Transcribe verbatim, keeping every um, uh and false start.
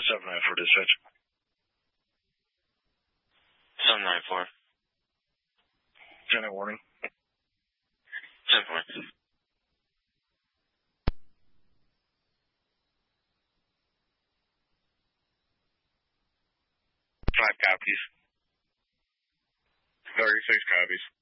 seven nine four dispatch. seven nine four. ten warning. ten four. Five copies. thirty-six copies.